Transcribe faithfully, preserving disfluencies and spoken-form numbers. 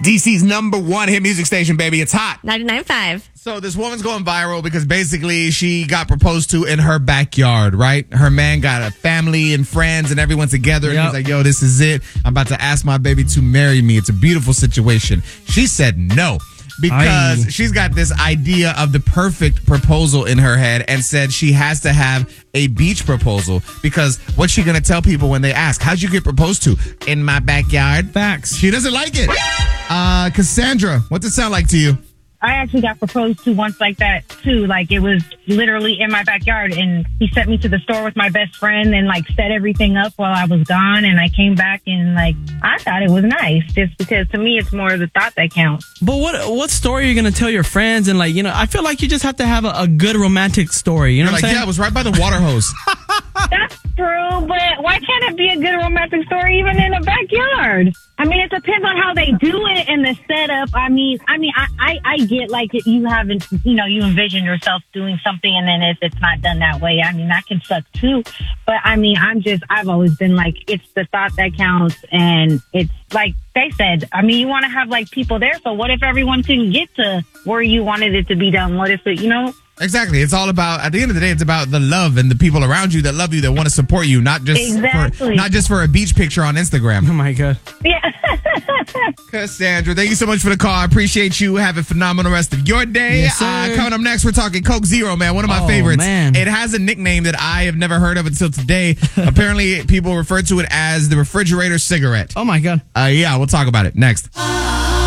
D C's number one hit music station, baby. It's hot. ninety-nine point five. So this woman's going viral because basically she got proposed to in her backyard, right? Her man got a family and friends and everyone together. And Yep. he's like, yo, this is it. I'm about to ask my baby to marry me. It's a beautiful situation. She said no. Because Aye. she's got this idea of the perfect proposal in her head and said she has to have a beach proposal because what's she going to tell people when they ask, how'd you get proposed to? In my backyard. Facts. She doesn't like it. Uh, Cassandra, what's it sound like to you? I actually got proposed to once like that too. Like it was literally in my backyard, and he sent me to the store with my best friend and like set everything up while I was gone. And I came back and like I thought it was nice, just because to me it's more the thought that counts. But what what story are you gonna tell your friends? And like, you know, I feel like you just have to have a, a good romantic story. You know You're what like, I'm yeah, saying? it was right by the water hose. That's true, but why can't it be a good romantic story even in a backyard? I mean, it depends on how they do it and the setup. I mean, I mean, I, I, I get like you haven't, you know, you envision yourself doing something, and then if it's not done that way, I mean, that can suck too. But I mean, I'm just, I've always been like, it's the thought that counts, and it's like they said. I mean, you want to have like people there. So what if everyone couldn't get to where you wanted it to be done? What if it, you know? Exactly. It's all about, at the end of the day, it's about the love and the people around you that love you, that want to support you, not just for, Exactly. not just for a beach picture on Instagram. Oh my god. Yeah. Cassandra, thank you so much for the call. I appreciate you. Have a phenomenal rest of your day. Yes, sir. uh, coming up next, we're talking Coke Zero, man. One of my Oh, favorites. man. It has a nickname that I have never heard of until today. Apparently, people refer to it as the refrigerator cigarette. Oh my god. Uh, yeah, we'll talk about it next.